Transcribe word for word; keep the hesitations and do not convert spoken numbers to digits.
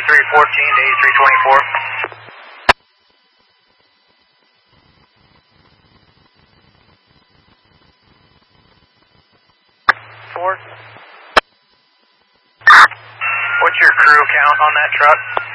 eighty-three fourteen to eighty-three twenty-four. Four. What's your crew count on that truck?